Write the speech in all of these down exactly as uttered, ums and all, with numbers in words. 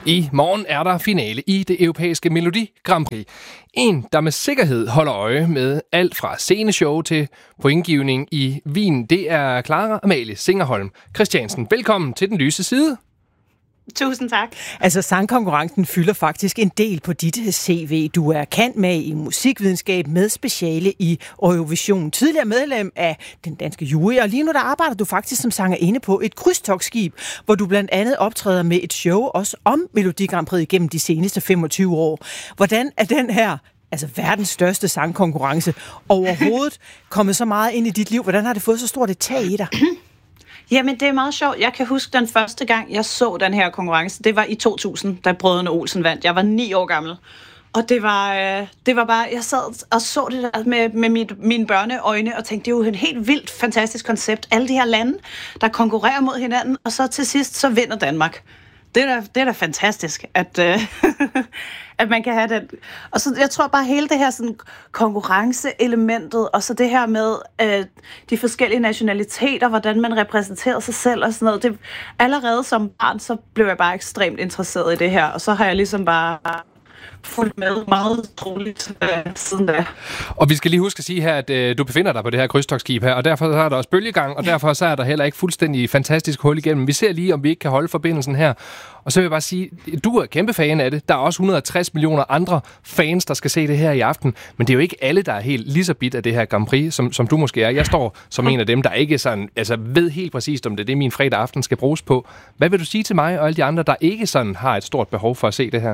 I morgen er der finale i det europæiske Melodi Grand Prix. En, der med sikkerhed holder øje med alt fra sceneshow til pointgivning i Wien, det er Clara Amalie Singerholm Christiansen. Velkommen til Den Lyse Side. Tusind tak. Altså, sangkonkurrencen fylder faktisk en del på dit C V. Du er kendt med i musikvidenskab med speciale i Eurovision. Tidligere medlem af den danske jury, og lige nu der arbejder du faktisk som sangerinde på et krydstogtskib, hvor du blandt andet optræder med et show også om Melodi Grand Prix gennem de seneste femogtyve år. Hvordan er den her, altså verdens største sangkonkurrence, overhovedet kommet så meget ind i dit liv? Hvordan har det fået så stort et tag i dig? Jamen, det er meget sjovt. Jeg kan huske den første gang, jeg så den her konkurrence. Det var i to tusind, da Brødrene Olsen vandt. Jeg var ni år gammel. Og det var, øh, det var bare, jeg sad og så det der med, med mit, mine børneøjne og tænkte, det er jo en helt vildt fantastisk koncept. Alle de her lande, der konkurrerer mod hinanden, og så til sidst, så vinder Danmark. Det er da, det er da fantastisk, at, øh, at man kan have den. Og så jeg tror bare hele det her sådan, konkurrenceelementet, og så det her med øh, de forskellige nationaliteter, hvordan man repræsenterer sig selv og sådan noget. Det, allerede som barn, så blev jeg bare ekstremt interesseret i det her, og så har jeg ligesom bare fulgt med meget troligt øh, siden da. Og vi skal lige huske at sige her, at øh, du befinder dig på det her krydstogtskib her, og derfor så er der også bølgegang, og derfor så er der heller ikke fuldstændig fantastisk hul igennem. Vi ser lige, om vi ikke kan holde forbindelsen her. Og så vil jeg bare sige, du er kæmpe fan af det. Der er også et hundrede og tres millioner andre fans, der skal se det her i aften. Men det er jo ikke alle, der er helt lige så bit af det her Grand Prix, som, som du måske er. Jeg står som en af dem, der ikke sådan, altså ved helt præcist, om det er det, min fredag aften skal bruges på. Hvad vil du sige til mig og alle de andre, der ikke sådan har et stort behov for at se det her?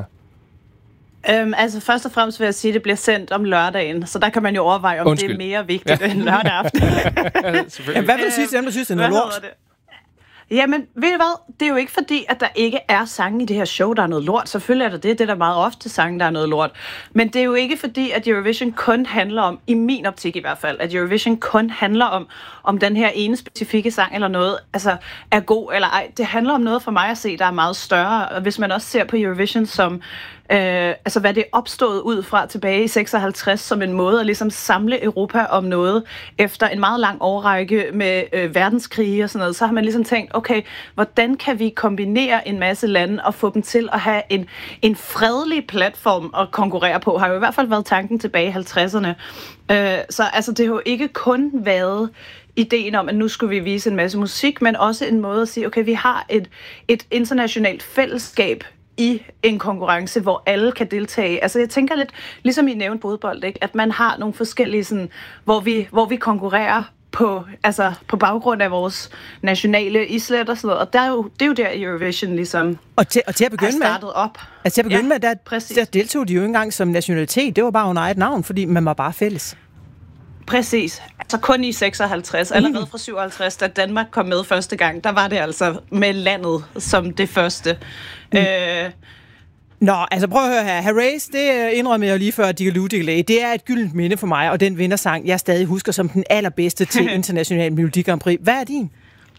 Øhm, altså først og fremmest vil jeg sige, at det bliver sendt om lørdagen, så der kan man jo overveje, om Undskyld. det er mere vigtigt ja. end lørdag aften. Ja, hvad vil du sige til dem, der synes, det er noget lort? Jamen, ved du hvad? Det er jo ikke fordi, at der ikke er sange i det her show, der er noget lort. Selvfølgelig er der det. Det er der meget ofte sange, der er noget lort. Men det er jo ikke fordi, at Eurovision kun handler om, i min optik i hvert fald, at Eurovision kun handler om, om den her ene specifikke sang eller noget, altså er god eller ej. Det handler om noget for mig at se, der er meget større. Og hvis man også ser på Eurovision som Øh, altså hvad det er opstået ud fra tilbage i seksoghalvtreds som en måde at ligesom samle Europa om noget efter en meget lang årrække med øh, verdenskrige og sådan noget, så har man ligesom tænkt, okay, hvordan kan vi kombinere en masse lande og få dem til at have en, en fredelig platform at konkurrere på, har jo i hvert fald været tanken tilbage i halvtredserne. Øh, så altså det har jo ikke kun været ideen om, at nu skulle vi vise en masse musik, men også en måde at sige, okay, vi har et, et internationalt fællesskab i en konkurrence, hvor alle kan deltage. Altså jeg tænker lidt, ligesom I nævnte fodbold, ikke? At man har nogle forskellige, sådan, hvor, vi, hvor vi konkurrerer på, altså, på baggrund af vores nationale islet og sådan noget. Og der er jo, det er jo der Eurovision ligesom og til, og til at begynde med, startet op. Altså til at begynde ja, med, der, der deltog de jo ikke engang som nationalitet. Det var bare under eget navn, fordi man var bare fælles. Præcis. Altså kun i seksoghalvtreds, allerede fra syvoghalvtreds, da Danmark kom med første gang, der var det altså med landet som det første. Mm. Øh, Nå, altså prøv at høre her. Herreys, det indrømmer jeg lige før, at Digaloo Digalay, det er et gyldent minde for mig, og den vindersang, jeg stadig husker som den allerbedste til International Melodi Grand Prix. Hvad er din?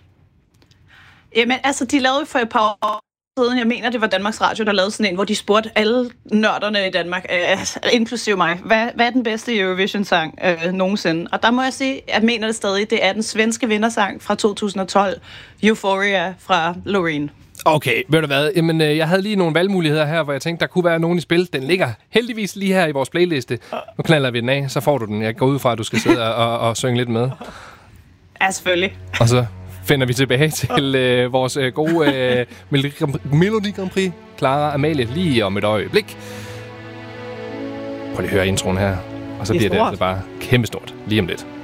Jamen, altså, de lavede for et par år siden, jeg mener, det var Danmarks Radio, der lavede sådan en, hvor de spurgte alle nørderne i Danmark, øh, inklusive mig, hvad, hvad er den bedste Eurovision-sang øh, nogensinde? Og der må jeg sige, jeg mener det stadig, det er den svenske vindersang fra to tusind og tolv, Euphoria fra Loreen. Okay, ved du hvad? Jamen, øh, jeg havde lige nogle valgmuligheder her, hvor jeg tænkte, der kunne være nogen i spil. Den ligger heldigvis lige her i vores playliste. Nu knalder vi den af, så får du den. Jeg går ud fra, at du skal sidde og, og synge lidt med. Ja, selvfølgelig. Og så finder vi tilbage til øh, vores øh, gode øh, Melodi Grand Prix, Clara Amalie, lige om et øjeblik. Prøv lige at høre introen her, og så bliver det altså bare kæmpestort lige om lidt.